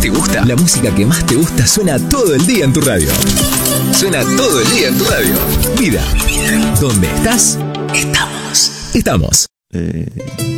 te gusta, la música que más te gusta suena todo el día en tu radio. Suena todo el día en tu radio. Vida. ¿Dónde estás? Estamos.